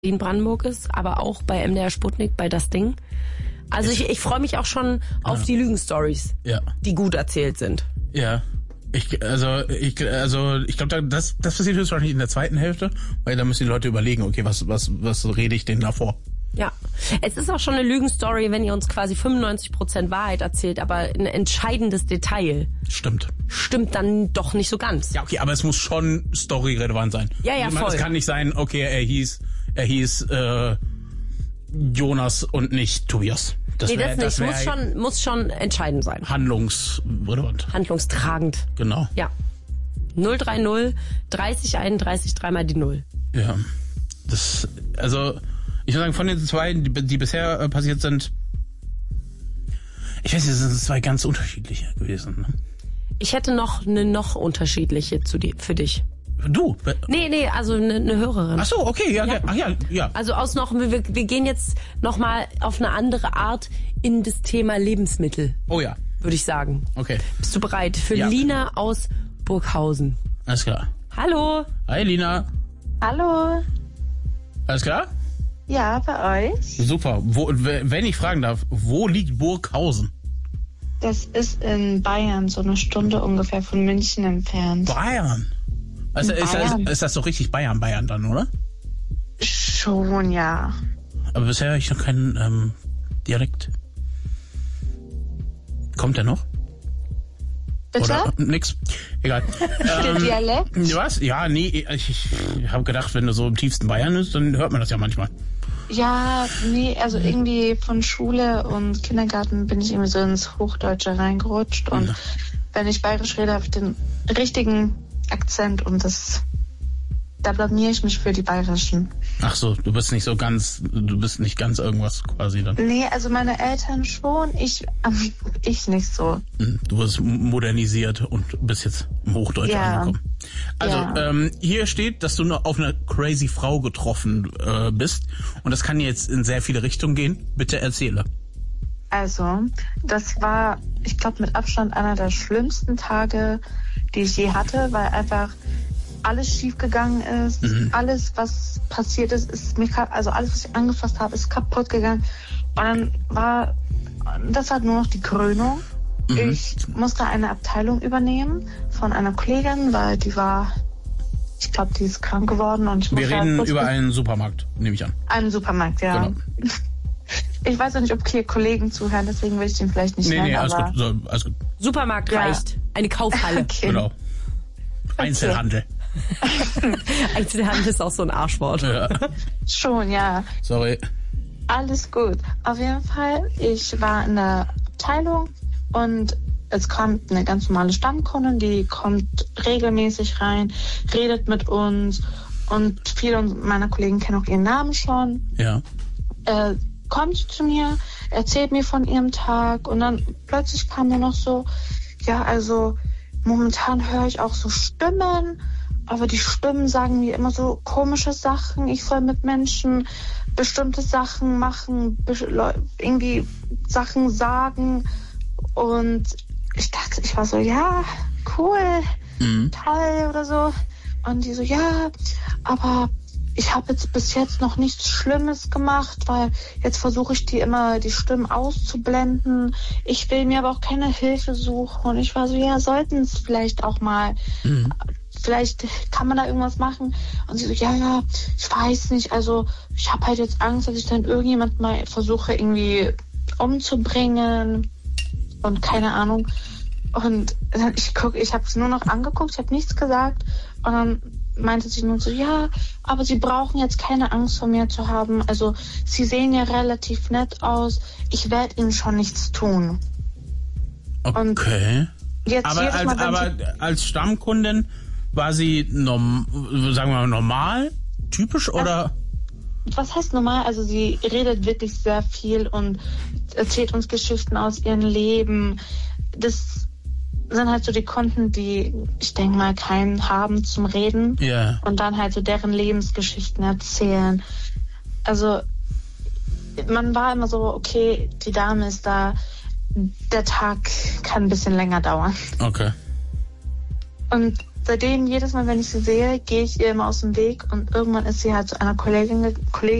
in Brandenburg ist, aber auch bei MDR Sputnik, bei Das Ding. Also ich freue mich auch schon auf die Lügenstories, die gut erzählt sind. Ja. Ich glaube, das passiert wahrscheinlich in der zweiten Hälfte, weil da müssen die Leute überlegen, okay, was rede ich denen davor? Ja, es ist auch schon eine Lügenstory, wenn ihr uns quasi 95% Wahrheit erzählt, aber ein entscheidendes Detail stimmt dann doch nicht so ganz. Ja, okay, aber es muss schon storyrelevant sein. Ja, voll. Es kann nicht sein, okay, er hieß Jonas und nicht Tobias. Das muss schon entscheidend sein. Handlungsrelevant. Handlungstragend. Genau. Ja. 030 30 31 dreimal die 0. Ja. Ich würde sagen, von den zwei, die bisher passiert sind, ich weiß nicht, das sind zwei ganz unterschiedliche gewesen. Ne? Ich hätte noch eine unterschiedliche für dich. Du? Nee, also eine Hörerin. Ach so, okay, ja. Ach ja. Also wir gehen jetzt nochmal auf eine andere Art in das Thema Lebensmittel. Oh ja. Würde ich sagen. Okay. Bist du bereit? Für Lina aus Burghausen. Alles klar. Hallo. Hi Lina. Hallo. Alles klar? Ja, bei euch. Super. Wenn ich fragen darf, wo liegt Burghausen? Das ist in Bayern, so eine Stunde ungefähr von München entfernt. Bayern? Also ist das so richtig Bayern dann, oder? Schon, ja. Aber bisher habe ich noch keinen Dialekt. Kommt der noch? Bitte? Oder nix. Egal. Der Dialekt? Was? Ja, nee, ich habe gedacht, wenn du so im tiefsten Bayern bist, dann hört man das ja manchmal. Ja, nee, also irgendwie von Schule und Kindergarten bin ich irgendwie so ins Hochdeutsche reingerutscht und wenn ich bayerisch rede, habe ich den richtigen Akzent und da blamiere ich mich für die Bayerischen. Ach so, du bist nicht ganz irgendwas quasi dann. Nee, also meine Eltern schon, ich nicht so. Du wirst modernisiert und bist jetzt im Hochdeutsch angekommen. Also, hier steht, dass du noch auf eine crazy Frau getroffen bist und das kann jetzt in sehr viele Richtungen gehen. Bitte erzähle. Also, das war, ich glaube, mit Abstand einer der schlimmsten Tage, die ich je hatte, weil einfach alles schief gegangen ist, alles, was passiert ist alles, was ich angefasst habe, ist kaputt gegangen. Und dann das war nur noch die Krönung. Ich musste eine Abteilung übernehmen von einer Kollegin, weil ich glaube, die ist krank geworden. Und wir reden über einen Supermarkt, nehme ich an. Einen Supermarkt, ja. Genau. Ich weiß auch nicht, ob hier Kollegen zuhören, deswegen will ich den vielleicht nicht nennen. Nee, alles gut. Supermarkt reicht. Eine Kaufhalle. Okay. Genau. Einzelhandel. Einzelhandel ist auch so ein Arschwort. Ja. Schon, ja. Sorry. Alles gut. Auf jeden Fall, ich war in der Abteilung und es kommt eine ganz normale Stammkundin, die kommt regelmäßig rein, redet mit uns und viele meiner Kollegen kennen auch ihren Namen schon. Ja. Kommt zu mir, erzählt mir von ihrem Tag und dann plötzlich kam nur noch so, ja, also momentan höre ich auch so Stimmen, aber die Stimmen sagen mir immer so komische Sachen. Ich soll mit Menschen bestimmte Sachen machen, irgendwie Sachen sagen. Und ich war so, ja, cool, toll oder so. Und die so, ja, aber ich habe jetzt bis jetzt noch nichts Schlimmes gemacht, weil jetzt versuche ich die Stimmen auszublenden. Ich will mir aber auch keine Hilfe suchen. Und ich war so, ja, sollten es vielleicht auch mal. Vielleicht kann man da irgendwas machen. Und sie so, ja, ich weiß nicht. Also ich habe halt jetzt Angst, dass ich dann irgendjemand mal versuche irgendwie umzubringen. Und keine Ahnung. Und ich habe es nur noch angeguckt, ich habe nichts gesagt. Und dann meinte sie nur so, ja, aber Sie brauchen jetzt keine Angst vor mir zu haben. Also Sie sehen ja relativ nett aus. Ich werde Ihnen schon nichts tun. Okay. Und jetzt aber als Stammkundin war sie, sagen wir mal, normal, typisch oder? Was heißt normal? Also sie redet wirklich sehr viel und erzählt uns Geschichten aus ihrem Leben. Das sind halt so die Kunden, die, ich denke mal, keinen haben zum Reden. Ja. Und dann halt so deren Lebensgeschichten erzählen. Also man war immer so, okay, die Dame ist da, der Tag kann ein bisschen länger dauern. Okay. Und seitdem, jedes Mal, wenn ich sie sehe, gehe ich ihr immer aus dem Weg und irgendwann ist sie halt zu einer Kollegin